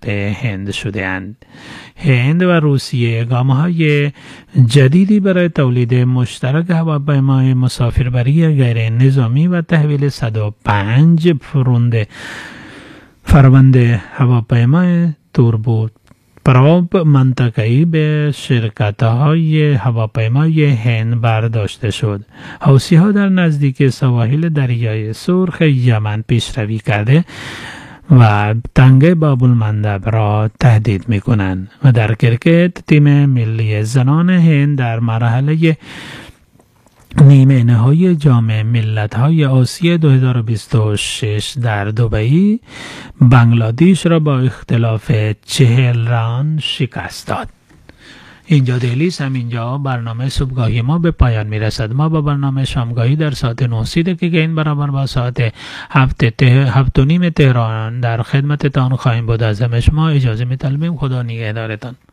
طرف هند شده‌اند. هند و روسیه گام‌های جدیدی برای تولید مشترک هواپیمای مسافربری غیر نظامی و تحویل 105 فرمانده هواپیمای توربو پراپ منطقه‌ای به شرکت‌های هواپیمای هند برداشته شد. حوثی‌ها در نزدیک سواحل دریای سرخ یمن پیشروی کرده و تنگه باب المندب را تهدید می‌کنند و در کرکت تیم ملی زنان هند در مرحله نیمه نهایی جام ملت‌های آسیا 2026 در دبی بنگلادیش را با اختلاف 40 ران شکست داد. اینجا دهلی است. همینجا برنامه صبحگاهی ما به پایان میرسد. ما با برنامه شامگاهی در ساعت 9:30 که این برابر با ساعت 7:30 تهران در خدمتتان خواهیم بود. از همه شما اجازه می‌طلبیم. خدا نگهدارتان.